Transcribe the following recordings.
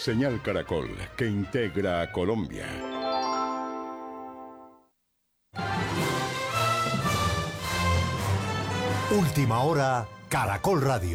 Señal Caracol, que integra a Colombia. Última hora, Caracol Radio.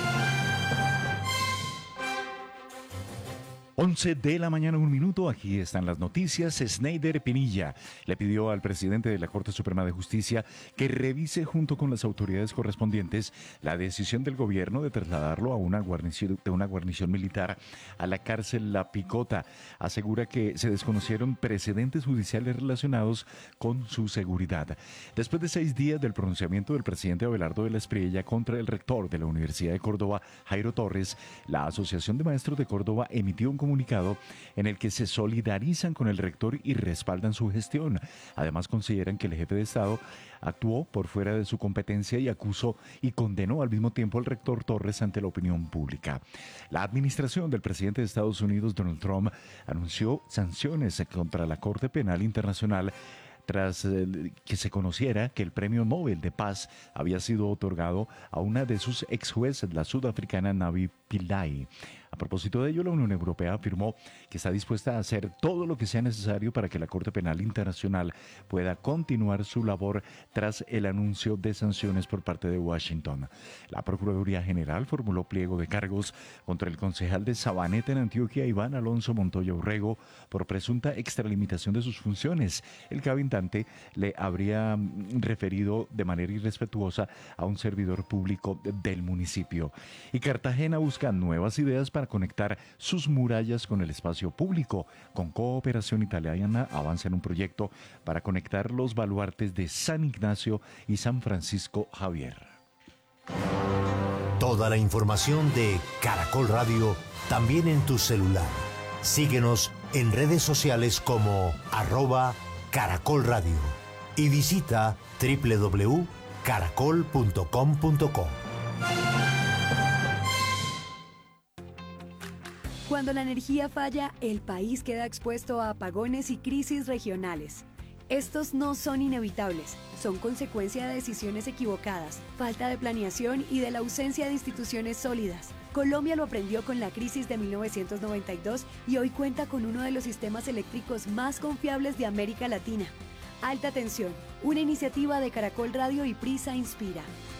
11 de la mañana, 1 minuto. Aquí están las noticias. Snyder Pinilla le pidió al presidente de la Corte Suprema de Justicia que revise junto con las autoridades correspondientes la decisión del gobierno de trasladarlo a una guarnición militar a la cárcel La Picota. Asegura que se desconocieron precedentes judiciales relacionados con su seguridad. Después de 6 días del pronunciamiento del presidente Abelardo de la Espriella contra el rector de la Universidad de Córdoba, Jairo Torres, la Asociación de Maestros de Córdoba emitió un comunicado en el que se solidarizan con el rector y respaldan su gestión. Además, consideran que el jefe de Estado actuó por fuera de su competencia y acusó y condenó al mismo tiempo al rector Torres ante la opinión pública. La administración del presidente de Estados Unidos, Donald Trump, anunció sanciones contra la Corte Penal Internacional tras que se conociera que el Premio Nobel de Paz había sido otorgado a una de sus ex jueces, la sudafricana Navi Pillay. A propósito de ello, la Unión Europea afirmó que está dispuesta a hacer todo lo que sea necesario para que la Corte Penal Internacional pueda continuar su labor tras el anuncio de sanciones por parte de Washington. La Procuraduría General formuló pliego de cargos contra el concejal de Sabaneta en Antioquia, Iván Alonso Montoya Urrego, por presunta extralimitación de sus funciones. El cabildante le habría referido de manera irrespetuosa a un servidor público del municipio. Y Cartagena busca nuevas ideas para conectar sus murallas con el espacio público. Con cooperación italiana avanza en un proyecto para conectar los baluartes de San Ignacio y San Francisco Javier. Toda la información de Caracol Radio también en tu celular. Síguenos en redes sociales como @Caracol Radio y visita www.caracol.com.co. Cuando la energía falla, el país queda expuesto a apagones y crisis regionales. Estos no son inevitables, son consecuencia de decisiones equivocadas, falta de planeación y de la ausencia de instituciones sólidas. Colombia lo aprendió con la crisis de 1992 y hoy cuenta con uno de los sistemas eléctricos más confiables de América Latina. Alta Tensión, una iniciativa de Caracol Radio y Prisa Inspira.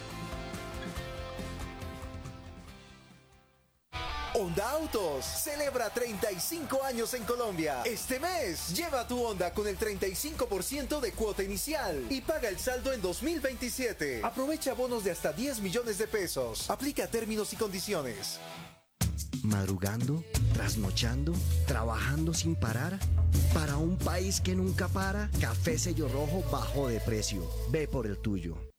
Honda Autos celebra 35 años en Colombia. Este mes, lleva tu Honda con el 35% de cuota inicial y paga el saldo en 2027. Aprovecha bonos de hasta 10 millones de pesos. Aplica términos y condiciones. Madrugando, trasnochando, trabajando sin parar. Para un país que nunca para, Café Sello Rojo bajó de precio. Ve por el tuyo.